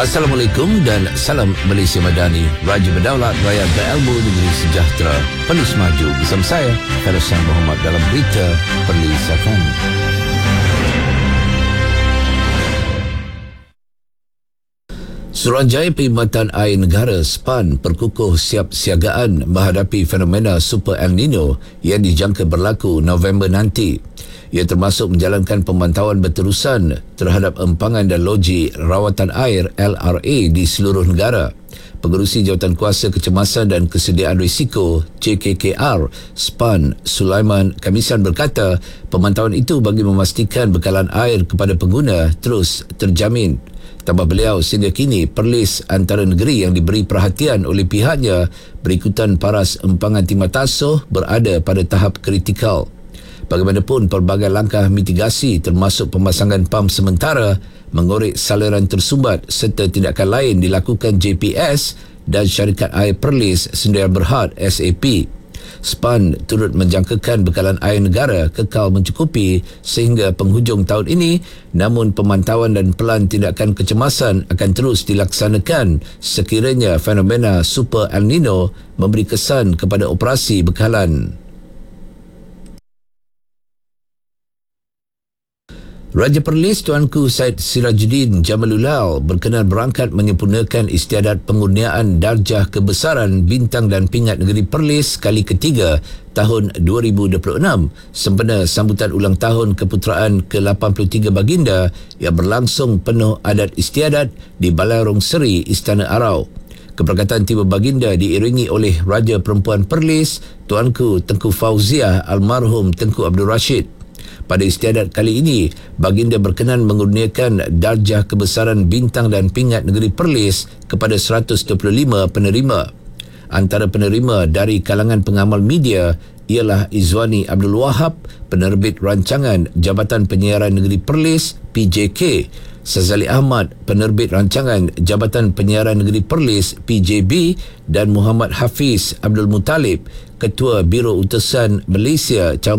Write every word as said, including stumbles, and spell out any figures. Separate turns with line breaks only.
Assalamualaikum dan salam Malaysia Madani. Raja berdaulat, rakyat berilmu, negeri sejahtera. Perlis maju bersama saya, Farasan Muhammad, dalam berita Perlisakan. Suruhanjaya Perkhidmatan Air Negara S P A N perkukuh siap siagaan menghadapi fenomena Super El Nino yang dijangka berlaku November nanti. Ia termasuk menjalankan pemantauan berterusan terhadap empangan dan loji rawatan air L R A di seluruh negara. Pengerusi Jawatan Kuasa Kecemasan dan Kesediaan Risiko J K K R S P A N Sulaiman Kamisan berkata pemantauan itu bagi memastikan bekalan air kepada pengguna terus terjamin. Tambah beliau, sehingga kini perlis antara negeri yang diberi perhatian oleh pihaknya berikutan paras empangan Timur Tasuh berada pada tahap kritikal. Bagaimanapun, pelbagai langkah mitigasi termasuk pemasangan pam sementara, mengorek saluran tersumbat serta tindakan lain dilakukan J P S dan Syarikat Air Perlis Sdn Berhad S A P. S P A N turut menjangkakan bekalan air negara kekal mencukupi sehingga penghujung tahun ini, namun pemantauan dan pelan tindakan kecemasan akan terus dilaksanakan sekiranya fenomena Super El Nino memberi kesan kepada operasi bekalan. Raja Perlis Tuanku Syed Sirajuddin Jamalullah berkenan berangkat menyempurnakan istiadat pengurniaan darjah kebesaran bintang dan pingat negeri Perlis kali ketiga tahun dua ribu dua puluh enam sempena sambutan ulang tahun keputeraan ke lapan puluh tiga baginda yang berlangsung penuh adat istiadat di Balai Rong Seri Istana Arau. Keberkatan tiba baginda diiringi oleh Raja Perempuan Perlis Tuanku Tengku Fauziah Almarhum Tengku Abdul Rashid. Pada istiadat kali ini, baginda berkenan mengurniakan darjah kebesaran bintang dan pingat negeri Perlis kepada seratus dua puluh lima penerima. Antara penerima dari kalangan pengamal media ialah Izwani Abdul Wahab, penerbit rancangan Jabatan Penyiaran Negeri Perlis P J K, Sazali Ahmad, penerbit rancangan Jabatan Penyiaran Negeri Perlis P J B, dan Muhammad Hafiz Abdul Muttalib, Ketua Biro Utusan Malaysia